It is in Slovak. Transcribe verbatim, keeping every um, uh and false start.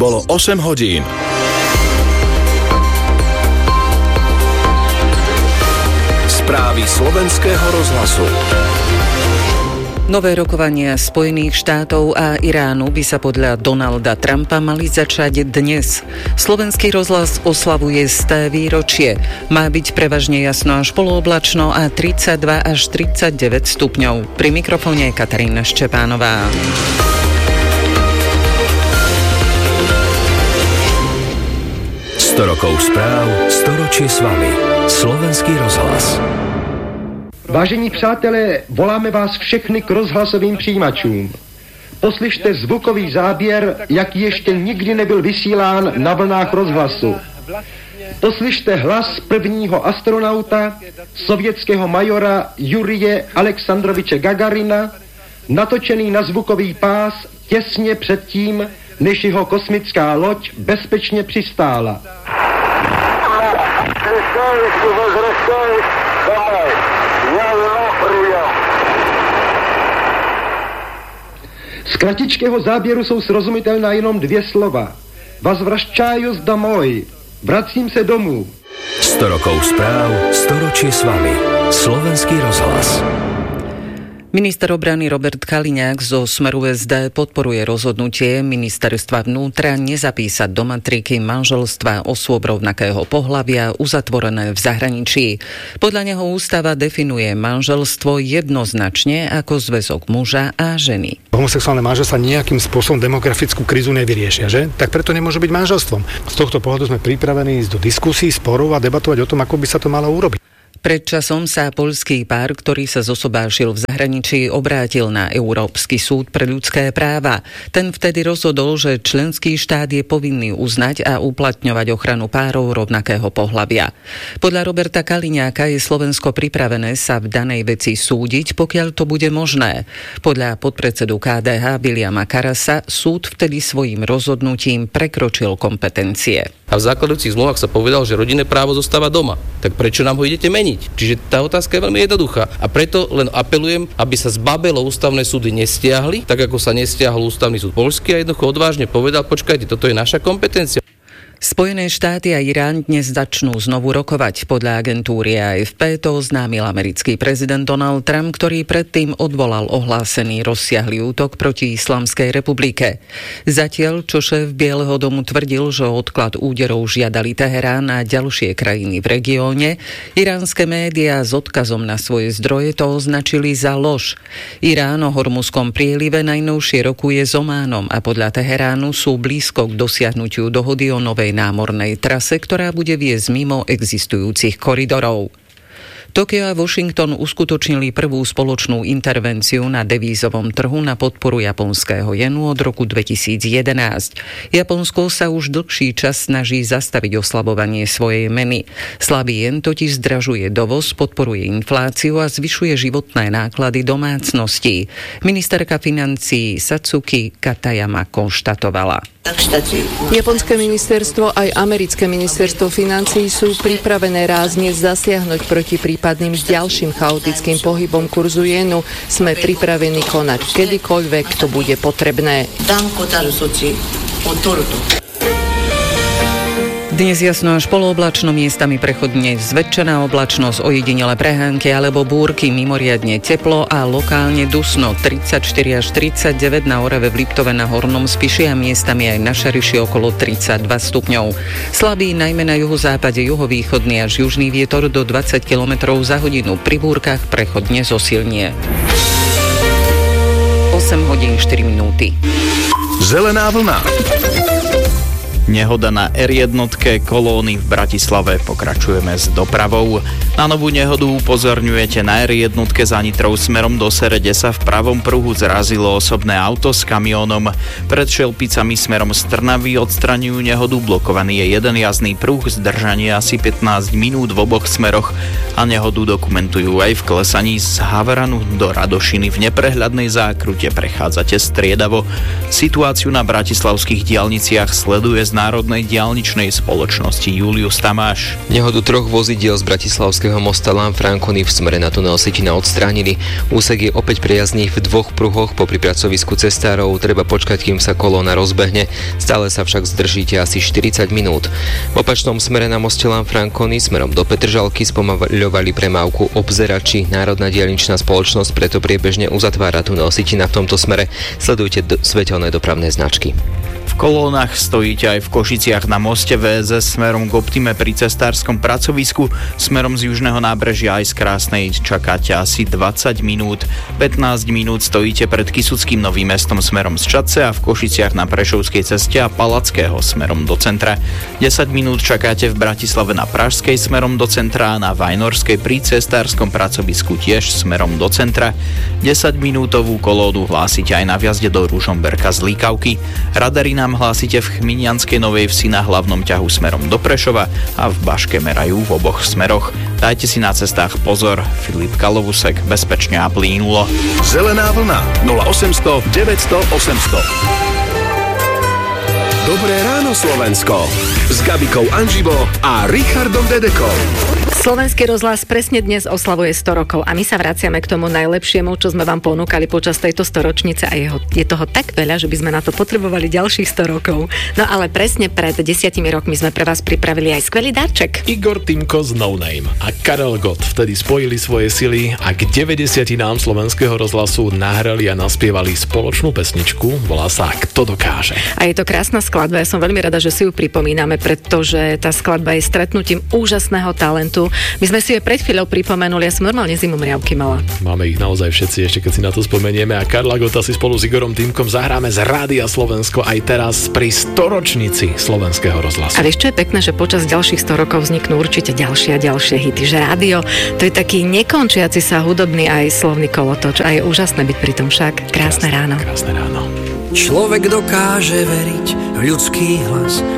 Bolo osem hodín. Správy slovenského rozhlasu. Nové rokovania Spojených štátov a Iránu by sa podľa Donalda Trumpa mali začať dnes. Slovenský rozhlas oslavuje sté výročie. Má byť prevažne jasno až polooblačno a tridsaťdva až tridsaťdeväť stupňov. Pri mikrofóne je Katarína Štepánová. sto rokov správ, storočie s vami. Slovenský rozhlas. Vážení přátelé, voláme vás všechny k rozhlasovým přijímačům. Poslyšte zvukový záběr, jaký ještě nikdy nebyl vysílán na vlnách rozhlasu. Poslyšte hlas prvního astronauta, sovětského majora Jurije Alexandroviče Gagarina, natočený na zvukový pás těsně předtím, než jeho kosmická loď bezpečně přistála. Z kratičkého záběru jsou srozumitelná jenom dvě slova. Возвращаюсь домой. Vracím se domů. sto rokov správ, storočie s vami. Slovenský rozhlas. Minister obrany Robert Kaliňák zo Smeru es dé podporuje rozhodnutie ministerstva vnútra nezapísať do matriky manželstva osôb rovnakého pohlavia uzatvorené v zahraničí. Podľa neho ústava definuje manželstvo jednoznačne ako zväzok muža a ženy. Homosexuálne manželstva nejakým spôsobom demografickú krízu nevyriešia, že? Tak preto nemôže byť manželstvom. Z tohto pohľadu sme pripravení ísť do diskusí, sporov a debatovať o tom, ako by sa to malo urobiť. Pred časom sa poľský pár, ktorý sa zosobášil v zahraničí, obrátil na Európsky súd pre ľudské práva. Ten vtedy rozhodol, že členský štát je povinný uznať a uplatňovať ochranu párov rovnakého pohlavia. Podľa Roberta Kaliňáka je Slovensko pripravené sa v danej veci súdiť, pokiaľ to bude možné. Podľa podpredsedu ká dé há Viliama Karasa súd vtedy svojím rozhodnutím prekročil kompetencie. A v základujúcich zmluvách sa povedal, že rodinné právo zostáva doma. Tak prečo nám ho idete meniť? Čiže tá otázka je veľmi jednoduchá. A preto len apelujem, aby sa zbabelo ústavné súdy nestiahli, tak ako sa nestiahol ústavný súd poľský a jednoducho odvážne povedal, počkajte, toto je naša kompetencia. Spojené štáty a Irán dnes začnú znovu rokovať. Podľa agentúry á ef pé to oznámil americký prezident Donald Trump, ktorý predtým odvolal ohlásený rozsiahly útok proti Islamskej republike. Zatiaľ, čo šéf Bieleho domu tvrdil, že odklad úderov žiadali Teherán a ďalšie krajiny v regióne, iránske médiá s odkazom na svoje zdroje to označili za lož. Irán o Hormuzskom prielive najnovšie rokuje s Ománom a podľa Teheránu sú blízko k dosiahnutiu dohody o novej námornej trase, ktorá bude viesť mimo existujúcich koridorov. Tokio a Washington uskutočnili prvú spoločnú intervenciu na devízovom trhu na podporu japonského jenu od roku dvetisíc jedenásť. Japonsko sa už dlhší čas snaží zastaviť oslabovanie svojej meny. Slabý jen totiž zdražuje dovoz, podporuje infláciu a zvyšuje životné náklady domácností. Ministerka financií Satsuki Katayama konštatovala. Japonské ministerstvo aj americké ministerstvo financií sú pripravené rázne zasiahnuť proti prípadným ďalším chaotickým pohybom kurzu jenu. Sme pripravení konať kedykoľvek to bude potrebné. Dnes jasno až polooblačno, miestami prechodne zväčšená oblačnosť, ojedinele prehánky alebo búrky, mimoriadne teplo a lokálne dusno, tridsaťštyri až tridsaťdeväť na Orave, v Liptove, na Hornom Spiši a miestami aj na Šariši okolo tridsaťdva stupňov. Slabý najmä na juhozápade, juhovýchodný až južný vietor do dvadsať kilometrov za hodinu, pri búrkach prechodne zosilnie. osem hodín štyri minúty. Zelená vlna. Nehoda na er jedna kolóny v Bratislave. Pokračujeme s dopravou. Na novú nehodu upozorňujete na er jedna za Nitrou smerom do Serede sa v pravom pruhu zrazilo osobné auto s kamiónom. Pred Šelpicami smerom z Trnavy odstraňujú nehodu. Blokovaný je jeden jazdný pruh, zdržanie asi pätnásť minút v oboch smeroch a nehodu dokumentujú aj v klesaní z Havranu do Radošiny. V neprehľadnej zákrute prechádzate striedavo. Situáciu na bratislavských diaľniciach sleduje z Národnej diaľničnej spoločnosti Julius Tamáš. Nehodu troch vozidiel z bratislavského mosta Lanfranconi v smere na tunel Sitina odstránili. Úsek je opäť priazný v dvoch pruhoch. Popri pracovisku cestárov treba počkať, kým sa kolóna rozbehne. Stále sa však zdržíte asi štyridsať minút. V opačnom smere na moste Lanfranconi smerom do Petržalky spomaľovali premávku obzerači. Národná diaľničná spoločnosť preto priebežne uzatvára tunel Sitina v tomto smere. Sledujte do- svetelné dopravné značky. V kolónach stojíte aj v Košiciach na moste vé es es smerom k Optime pri cestárskom pracovisku. Smerom z južného nábrežia aj z Krásnej čakáte asi dvadsať minút. pätnásť minút stojíte pred Kysuckým Novým Mestom smerom z Čadce a v Košiciach na Prešovskej ceste a Palackého smerom do centra. desať minút čakáte v Bratislave na Pražskej smerom do centra a na Vajnorskej pri cestárskom pracovisku tiež smerom do centra. desaťminútovú kolónu hlásite aj na vjazde do Ružomberka z Líkavky. Radary nám hlásite v Chminianskej Novej Vsi na hlavnom ťahu smerom do Prešova a v Baške merajú v oboch smeroch. Dajte si na cestách pozor. Filip Kalovusek, bezpečne a plynulo. Zelená vlna nula osemsto deväťsto osemsto. Dobré ráno Slovensko s Gabikou Anžibo a Richardom Dedekom. Slovenský rozhlas presne dnes oslavuje sto rokov a my sa vraciame k tomu najlepšiemu, čo sme vám ponúkali počas tejto storočnice a jeho, je toho tak veľa, že by sme na to potrebovali ďalších sto rokov. No ale presne pred desiatimi rokmi sme pre vás pripravili aj skvelý darček. Igor Timko z No Name a Karel Gott vtedy spojili svoje sily a k deväťdesiatinám slovenského rozhlasu nahrali a naspievali spoločnú pesničku, volá sa Kto dokáže. A je to krásna skladba, ja som veľmi rada, že si ju pripomíname, pretože tá skladba je stretnutím úžasného talentu. My sme si ju pred chvíľou pripomenuli, ja som normálne zimomriavky mala. Máme ich naozaj všetci, ešte keď si na to spomenieme, a Karla Gotta si spolu s Igorom Timkom zahráme z Rádia Slovensko aj teraz pri storočnici slovenského rozhlasu. A vieš, čo je pekné, že počas ďalších sto rokov vzniknú určite ďalšie a ďalšie hity, že rádio, to je taký nekončiaci sa hudobný aj slovný kolotoč a je úžasné byť pri tom však. Krásne, krásne ráno. Krásne ráno. Človek dokáže veriť v ľudský hlas.